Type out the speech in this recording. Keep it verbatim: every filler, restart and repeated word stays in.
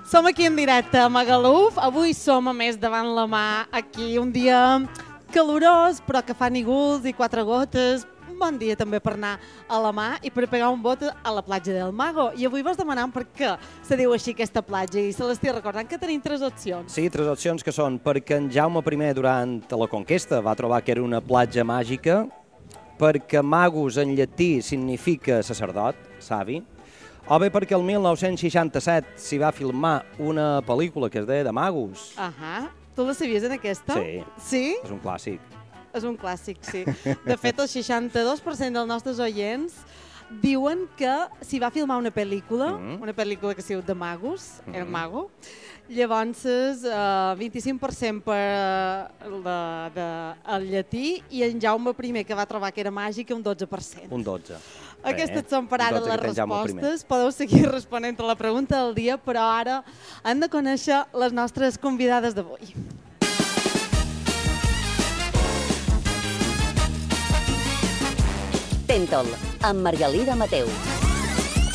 Som aquí en directe a Magaluf. Avui som a més davant la mà, aquí un dia calorós, però que fa nígols i quatre gotes. Un bon dia també per anar a la mà i per pegar un bot a la platja del Mago. I avui vos demanant per què se diu així aquesta platja i se l'estic recordant que tenim tres opcions. Sí, tres opcions que són perquè en Jaume I durant la conquesta va trobar que era una platja màgica, perquè magus en llatí significa sacerdot, savi, o bé perquè el mil nou-cents seixanta-set s'hi va filmar una pel·lícula que es deia de Magus. Ahà. Tu la sabies en aquesta? Sí. Sí? És un clàssic. És un clàssic, sí. De fet, el seixanta-dos per cent dels nostres oients diuen que s'hi va filmar una pel·lícula, mm-hmm. una pel·lícula que s'hi diu de Magus, mm-hmm. El Mago. Llavors, eh, vint-i-cinc per cent per de, de, el llatí i en Jaume I, que va trobar que era màgic, un dotze per cent. Un dotze. Aquestes Bé, són per ara les respostes. Podeu seguir responent a la pregunta del dia, però ara hem de conèixer les nostres convidades d'avui. Tentol, amb Margalida Mateu.